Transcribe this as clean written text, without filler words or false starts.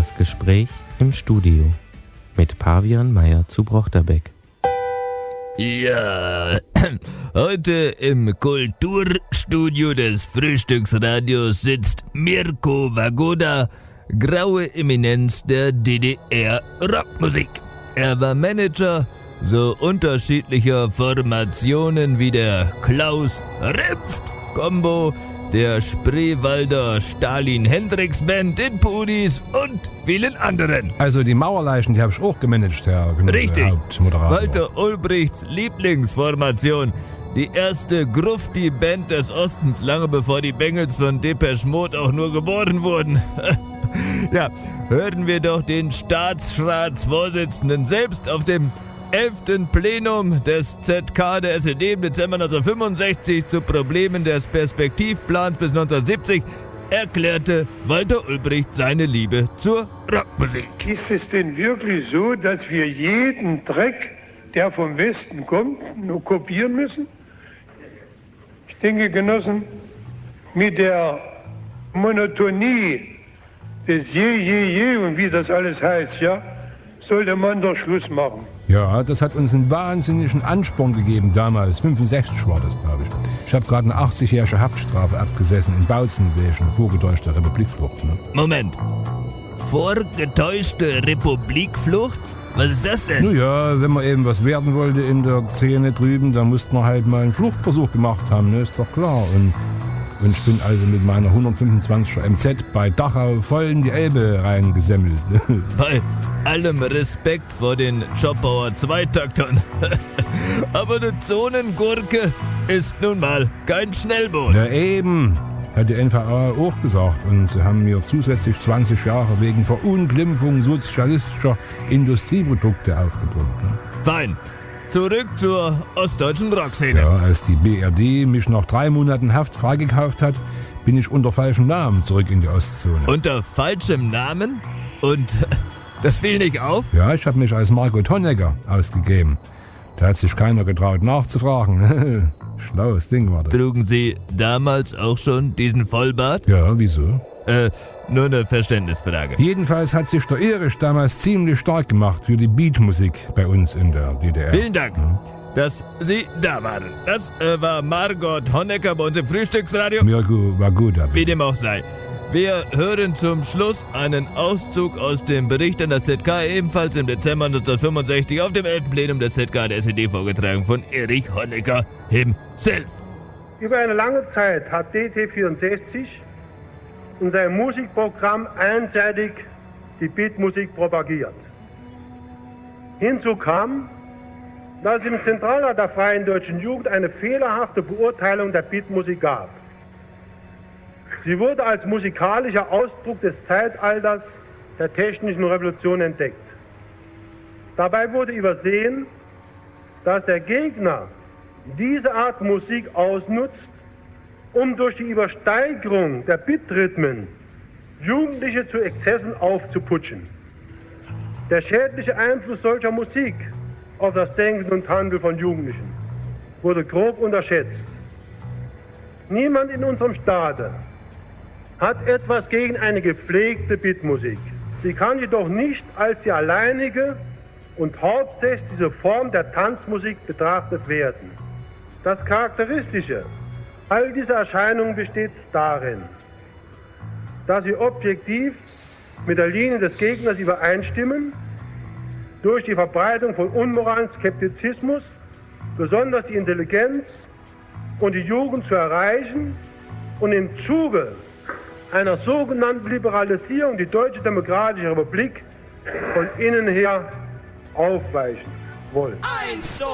Das Gespräch im Studio mit Pavian Meyer zu Brochterbeck. Ja, heute im Kulturstudio des Frühstücksradios sitzt Mirko Wagoda, graue Eminenz der DDR-Rockmusik. Er war Manager so unterschiedlicher Formationen wie der Klaus Ripft Combo, der Spreewalder Stalin-Hendrix-Band, den Pudis und vielen anderen. Also die Mauerleichen, die habe ich auch gemanagt, Herr Genosse, Richtig. Hauptmoderator. Walter Ulbrichts Lieblingsformation. Die erste Grufti-Band des Ostens, lange bevor die Bengels von Depeche Mode auch nur geboren wurden. Ja, hören wir doch den Staatsratsvorsitzenden selbst auf dem 11. Plenum des ZK der SED im Dezember 1965 zu Problemen des Perspektivplans bis 1970 erklärte Walter Ulbricht seine Liebe zur Rockmusik. Ist es denn wirklich so, dass wir jeden Dreck, der vom Westen kommt, nur kopieren müssen? Ich denke, Genossen, mit der Monotonie des Je und wie das alles heißt, ja, sollte man doch Schluss machen. Ja, das hat uns einen wahnsinnigen Ansporn gegeben damals. 65 war das, glaube ich. Ich habe gerade eine 80-jährige Haftstrafe abgesessen in Bautzen wegen vorgetäuschter Republikflucht. Ne? Moment. Vorgetäuschte Republikflucht? Was ist das denn? Naja, wenn man eben was werden wollte in der Szene drüben, dann musste man halt mal einen Fluchtversuch gemacht haben, ne? Ist doch klar. Und ich bin also mit meiner 125er MZ bei Dachau voll in die Elbe reingesemmelt. Bei allem Respekt vor den Schoppauer Zweitaktern. Aber eine Zonengurke ist nun mal kein Schnellboot. Ja eben, hat die NVA auch gesagt. Und sie haben mir zusätzlich 20 Jahre wegen Verunglimpfung sozialistischer Industrieprodukte aufgebrummt. Ne? Fein. Zurück zur ostdeutschen Rockszene. Ja, als die BRD mich nach 3 Monaten Haft freigekauft hat, bin ich unter falschem Namen zurück in die Ostzone. Unter falschem Namen? Und das fiel nicht auf? Ja, ich habe mich als Margot Honecker ausgegeben. Da hat sich keiner getraut nachzufragen. Schlaues Ding war das. Trugen Sie damals auch schon diesen Vollbart? Ja, wieso? Nur eine Verständnisfrage. Jedenfalls hat sich der Erich damals ziemlich stark gemacht für die Beatmusik bei uns in der DDR. Vielen Dank, dass Sie da waren. Das war Margot Honecker bei uns im Frühstücksradio. Mirko Wagoda. Wie dem auch sei. Wir hören zum Schluss einen Auszug aus dem Bericht an das ZK, ebenfalls im Dezember 1965 auf dem 11. Plenum des ZK der SED vorgetragen von Erich Honecker himself. Über eine lange Zeit hat DT64 in seinem Musikprogramm einseitig die Beatmusik propagiert. Hinzu kam, dass es im Zentralrat der Freien Deutschen Jugend eine fehlerhafte Beurteilung der Beatmusik gab. Sie wurde als musikalischer Ausdruck des Zeitalters der technischen Revolution entdeckt. Dabei wurde übersehen, dass der Gegner diese Art Musik ausnutzt, um durch die Übersteigerung der Bitrhythmen Jugendliche zu Exzessen aufzuputschen. Der schädliche Einfluss solcher Musik auf das Denken und Handeln von Jugendlichen wurde grob unterschätzt. Niemand in unserem Staate hat etwas gegen eine gepflegte Bitmusik. Sie kann jedoch nicht als die alleinige und hauptsächliche Form der Tanzmusik betrachtet werden. Das Charakteristische all dieser Erscheinungen besteht darin, dass sie objektiv mit der Linie des Gegners übereinstimmen, durch die Verbreitung von unmoralem Skeptizismus besonders die Intelligenz und die Jugend zu erreichen und im Zuge einer sogenannten Liberalisierung die Deutsche Demokratische Republik von innen her aufweichen wollen.